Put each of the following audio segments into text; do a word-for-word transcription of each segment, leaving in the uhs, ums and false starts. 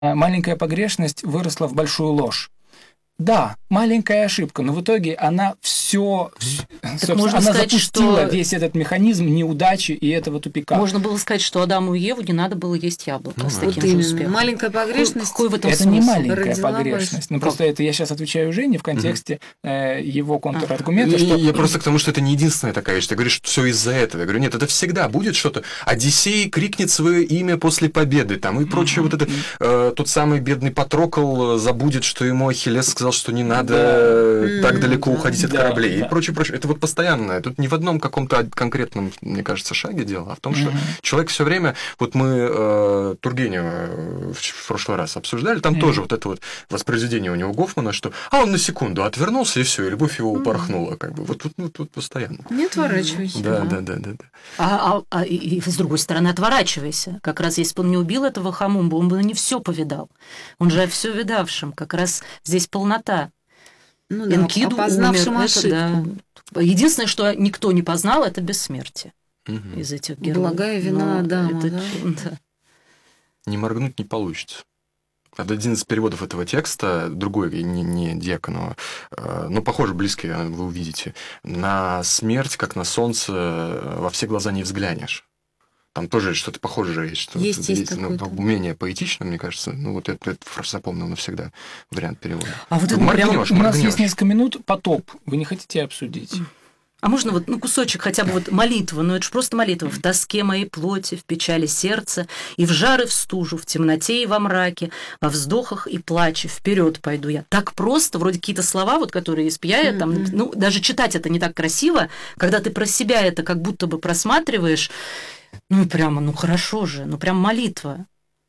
маленькая погрешность выросла в большую ложь. Да, маленькая ошибка, но в итоге она все, можно она сказать, запустила что... весь этот механизм неудачи и этого тупика. Можно было сказать, что Адаму и Еву не надо было есть яблоко, ну, с таким вот же успехом. Маленькая погрешность. Какой, какой в этом это смысл? не маленькая Родила погрешность. Ну, как? просто это я сейчас отвечаю Жене в контексте угу. э, его контраргумента. А. Что... Я просто к тому, что это не единственная такая вещь. Ты говоришь, что все из-за этого. Я говорю, нет, это всегда будет что-то. Одиссей крикнет свое имя после победы, там и прочее. Вот это э, тот самый бедный Патрокл забудет, что ему Ахиллес сказал, что не надо да. так далеко уходить от да, кораблей да. и прочее, прочее. Это вот постоянное. Тут не в одном каком-то конкретном, мне кажется, шаге дело, а в том, что mm-hmm. человек все время... Вот мы э, Тургенева в прошлый раз обсуждали, там mm-hmm. тоже вот это вот воспроизведение у него Гофмана, что а он на секунду отвернулся, и все, и любовь его упорхнула. Как бы. Вот, вот, вот, вот постоянно. Не отворачивайся. Да, да, да, да. да. А, а, а и, и с другой стороны, отворачивайся. Как раз если бы он не убил этого Хамумба, он бы не все повидал. Он же все видавшим. Как раз здесь полнота. Ну да, Энкиду опознавшим умер. ошибку. Это, да. Единственное, что никто не познал, это бессмертие угу. из этих героев. Благая вина Адама, это, да? да. Не моргнуть не получится. Это один из переводов этого текста, другой, не, не Дьяконова, но, похоже, близкий, вы увидите. На смерть, как на солнце, во все глаза не взглянешь. Там тоже что-то похожее есть. Что есть, есть такое. Ну, менее поэтично, мне кажется. Ну, вот это, это запомнил навсегда вариант перевода. А вот это прям, у нас есть несколько минут, потоп. Вы не хотите обсудить? А можно вот ну, кусочек хотя бы вот молитва, ну это же просто молитва. В тоске моей плоти, в печали сердца, и в жар и в стужу, в темноте и во мраке, во вздохах и плаче, вперед пойду я. Так просто, вроде какие-то слова, вот, которые из Пьяя, там, mm-hmm. ну, даже читать это не так красиво, когда ты про себя это как будто бы просматриваешь, ну, прямо, ну, хорошо же, ну, прям молитва.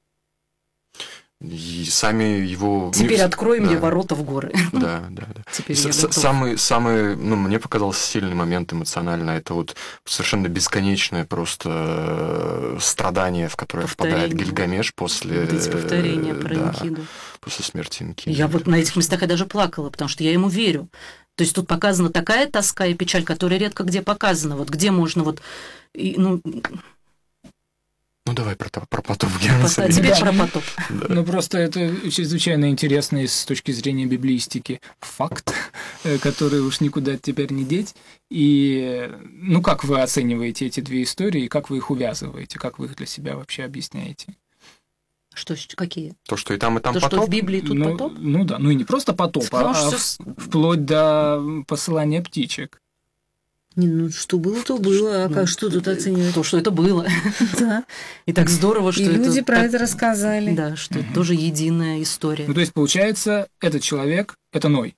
И сами его... Теперь ну, открой да. мне ворота в горы. Да, да, да. Теперь С- я готов. самый, самый, ну, мне показался сильный момент эмоционально, это вот совершенно бесконечное просто страдание, в которое повторение. впадает Гильгамеш после... Вот эти повторения про да, Энкиду. после смерти Энкиду. Я вот на этих местах я даже плакала, потому что я ему верю. То есть тут показана такая тоска и печаль, которая редко где показана. Вот где можно вот... И, ну, Ну, давай про, про потоп Гермеса. Теперь да. про потоп. Да. Ну, просто это чрезвычайно интересный с точки зрения библеистики факт, который уж никуда теперь не деть. И, ну, как вы оцениваете эти две истории, как вы их увязываете, как вы их для себя вообще объясняете? Что, какие? То, что и там, и там То, потоп? что в Библии тут ну, потоп? Ну да, ну и не просто потоп, Потому а что в- всё... вплоть до посылания птичек. Не, ну, что было, то было. А Ну, как, что тут оценивать? То, что это было. Да. И так здорово, что И это... люди про так- это рассказали. Да, что это тоже единая история. Ну, то есть, получается, этот человек — это Ной.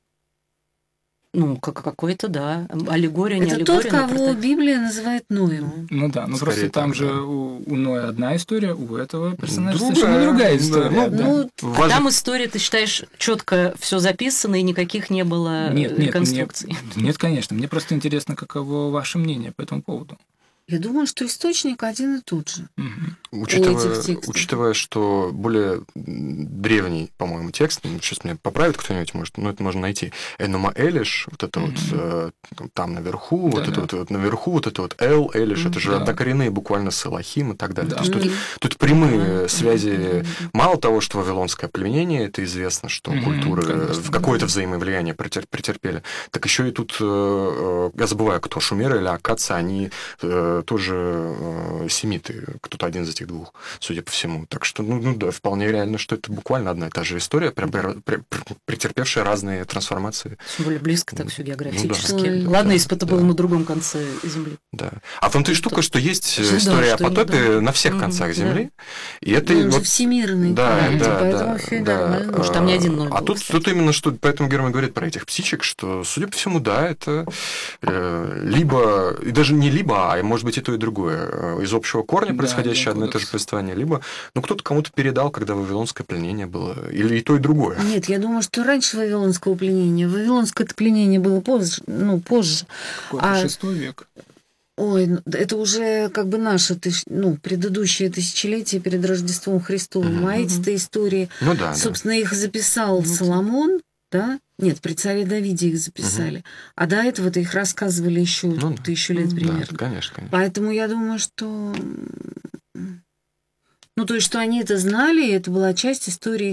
Ну, как какой-то, да. Аллегория, не Это аллегория. тот, но кого прототип. Библия называет Ноем. Ну да, ну Скорее просто там так, же да. у, у Ноя одна история, у этого персонажа Другая, совершенно другая да. история. Ну, да. Ну, А Важно- там история, ты считаешь, четко все записано, и никаких не было Нет, нет, реконструкций. нет, нет, конечно. Мне просто интересно, каково ваше мнение по этому поводу. я думаю, что источник один и тот же. Мгм. Учитывая, этих текстов. учитывая, что более древний, по-моему, текст, ну, сейчас меня поправит кто-нибудь, может, но это можно найти. Энума Элиш, вот это Мгм. вот э, там наверху, вот Да-да. это вот, вот наверху, вот это вот Эл, Элиш, это же Да. однокоренные буквально с Элохим и так далее. Да. То есть тут, Мгм. тут прямые Мгм. связи. Мало того, что вавилонское племенение, это известно, что Мгм, культуры конечно, в какое-то да. взаимовлияние претер- претерпели, так еще и тут, э, э, я забываю, кто, Шумеры или Аккадцы, они э, тоже э, семиты, кто-то один из этих двух, судя по всему. Так что, ну, ну да, вполне реально, что это буквально одна и та же история, прям пре- пре- пре- претерпевшая разные трансформации. Тем более близко так Ну, все ну географически. да. Ладно, Да, если бы это было да. на другом конце Земли. Да. А в том-то и штука, что есть Да, история о что не потопе да. на всех Мгм, концах да. Земли. И это Он же вот- всемирный, Да, понимаете, да, поэтому да, все да. нормально. Может, там не один Ной А был, тут, кстати. тут именно что, поэтому Герман говорит про этих птичек, что, судя по всему, да, это э, либо, и даже не либо, а может быть и то, и другое, э, из общего корня Да, происходящее одно и то же повествование, либо, ну, кто-то кому-то передал, когда вавилонское пленение было, или и то, и другое. Нет, я думаю, что раньше вавилонского пленения. Вавилонское пленение было позже, ну, позже. Какой-то А- шестой век. Ой, ну, это уже как бы наше, тысяч- ну, предыдущее тысячелетие перед Рождеством Христовым. Мгм. А эти-то истории, Ну да, да. собственно, их записал Мгм. Соломон, да? Нет, при царе Давиде их записали. А до этого-то их рассказывали еще Ну да. тысячу лет Мгм. Да, примерно. это, конечно, конечно. Поэтому я думаю, что... Ну, то есть, что они это знали, и это была часть истории